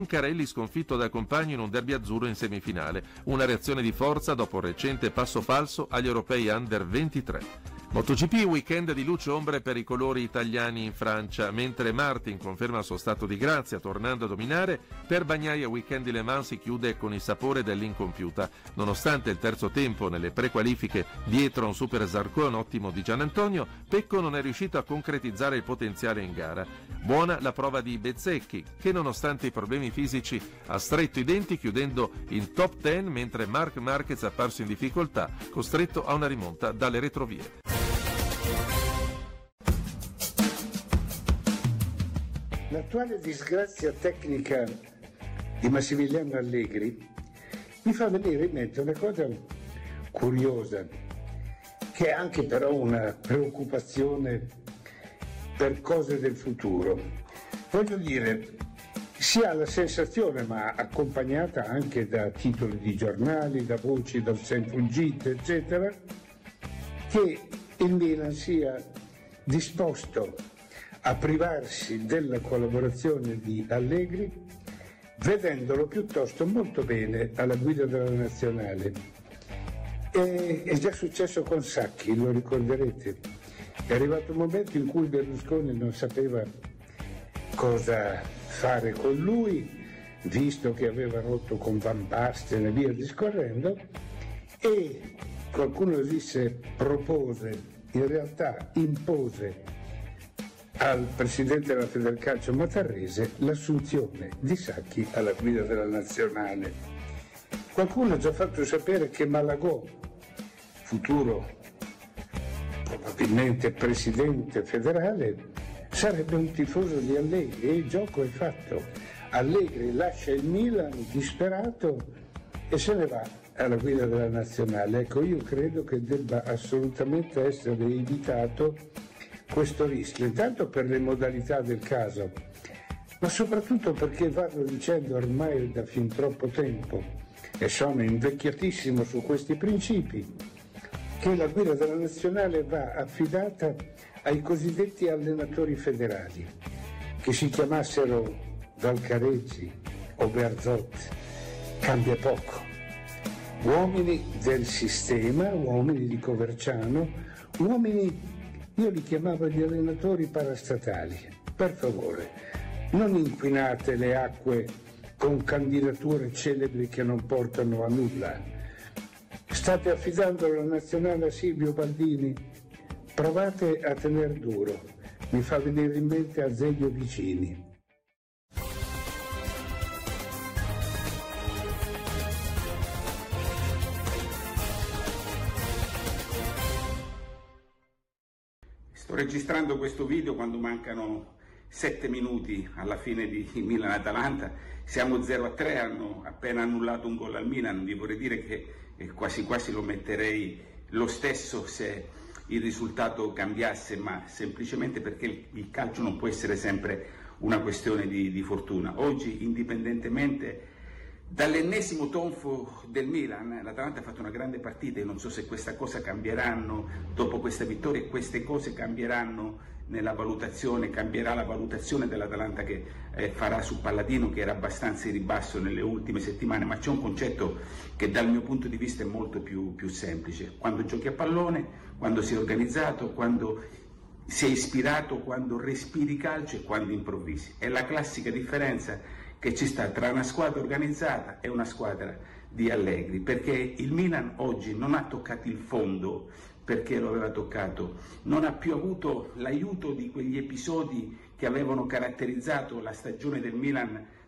Carelli sconfitto da compagno in un derby azzurro in semifinale, una reazione di forza dopo il recente passo falso agli europei Under 23. MotoGP, weekend di luce e ombre per i colori italiani in Francia, mentre Martin conferma il suo stato di grazia tornando a dominare, per Bagnaia weekend di Le Mans si chiude con il sapore dell'incompiuta. Nonostante il terzo tempo nelle prequalifiche dietro a un super Zarcone ottimo di Gianantonio, Pecco non è riuscito a concretizzare il potenziale in gara. Buona la prova di Bezzecchi, che nonostante i problemi fisici ha stretto i denti chiudendo in top 10, mentre Marc Marquez è apparso in difficoltà, costretto a una rimonta dalle retrovie. L'attuale disgrazia tecnica di Massimiliano Allegri mi fa venire in mente una cosa curiosa, che è anche però una preoccupazione per cose del futuro. Voglio dire, si ha la sensazione, ma accompagnata anche da titoli di giornali, da voci dal semfuggite, eccetera, che il Milan sia disposto a privarsi della collaborazione di Allegri, vedendolo piuttosto molto bene alla guida della nazionale. È già successo con Sacchi, lo ricorderete. È arrivato un momento in cui Berlusconi non sapeva cosa fare con lui, visto che aveva rotto con Van Basten e via discorrendo, e qualcuno propose, in realtà impose al presidente della Federcalcio Matarrese l'assunzione di Sacchi alla guida della nazionale. Qualcuno ha già fatto sapere che Malagò, futuro probabilmente presidente federale, sarebbe un tifoso di Allegri, e il gioco è fatto. Allegri lascia il Milan disperato e se ne va alla guida della nazionale. Ecco, io credo che debba assolutamente essere evitato questo rischio, intanto per le modalità del caso, ma soprattutto perché vado dicendo ormai da fin troppo tempo, e sono invecchiatissimo su questi principi, che la guida della nazionale va affidata ai cosiddetti allenatori federali, che si chiamassero Valcareggi o Bearzot, cambia poco. Uomini del sistema, uomini di Coverciano, uomini, io li chiamavo gli allenatori parastatali. Per favore, non inquinate le acque con candidature celebri che non portano a nulla. State affidando la nazionale a Silvio Baldini? Provate a tener duro. Mi fa venire in mente Azeglio Vicini. Sto registrando questo video quando mancano 7 minuti alla fine di Milan-Atalanta, siamo 0-3, hanno appena annullato un gol al Milan. Vi vorrei dire che quasi quasi lo metterei lo stesso se il risultato cambiasse, ma semplicemente perché il calcio non può essere sempre una questione di fortuna. Oggi, indipendentemente dall'ennesimo tonfo del Milan, l'Atalanta ha fatto una grande partita. Io non so se questa cosa cambieranno dopo questa vittoria, e queste cose cambieranno nella valutazione, cambierà la valutazione dell'Atalanta che farà su Palladino, che era abbastanza in ribasso nelle ultime settimane, ma c'è un concetto che dal mio punto di vista è molto più semplice: quando giochi a pallone, quando sei organizzato, quando sei ispirato, quando respiri calcio e quando improvvisi. È la classica differenza che ci sta tra una squadra organizzata e una squadra di Allegri, perché il Milan oggi non ha toccato il fondo perché lo aveva toccato, non ha più avuto l'aiuto di quegli episodi che avevano caratterizzato la stagione del Milan